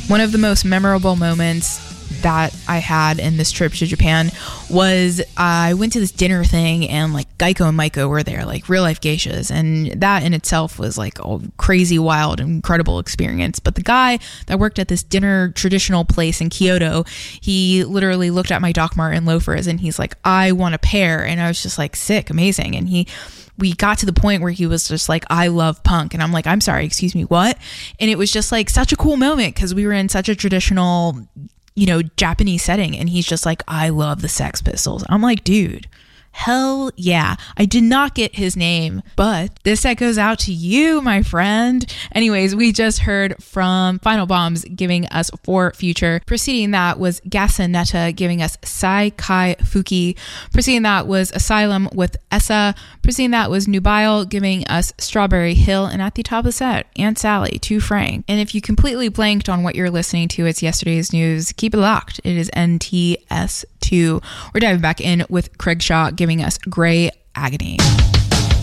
One of the most memorable moments that I had in this trip to Japan was I went to this dinner thing, and like Geico and Maiko were there, like real life geishas, and that in itself was like a crazy, wild, incredible experience. But the guy that worked at this dinner traditional place in Kyoto, he literally looked at my Doc Marten loafers and he's like, I want a pair. And I was just like, sick, amazing. And we got to the point where he was just like, I love punk. And I'm like, I'm sorry, excuse me, what? And it was just like such a cool moment because we were in such a traditional, Japanese setting. And he's just like, I love the Sex Pistols. I'm like, dude, hell yeah. I did not get his name, but this set goes out to you, my friend. Anyways, we just heard from Final Bombs giving us For Future. Preceding that was Gassen Netta giving us Sai Kai Fuki. Preceding that was Asylum with Essa. Preceding that was Nubile giving us Strawberry Hill. And at the top of the set, Aunt Sally, To Frank. And if you completely blanked on what you're listening to, it's yesterday's news. Keep it locked. It is NTS2. We're diving back in with Craig Shaw giving us Grey Agony.